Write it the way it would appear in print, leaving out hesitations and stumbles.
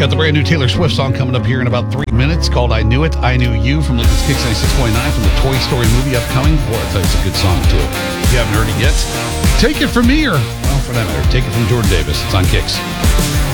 Got the brand new Taylor Swift song coming up here in about 3 minutes called I Knew It, I Knew You from Lincoln's Kicks 96.9 from the Toy Story movie upcoming. Boy, I tell you, it's a good song, too. If you haven't heard it yet, take it from me or, well, for that matter, take it from Jordan Davis. It's on Kicks.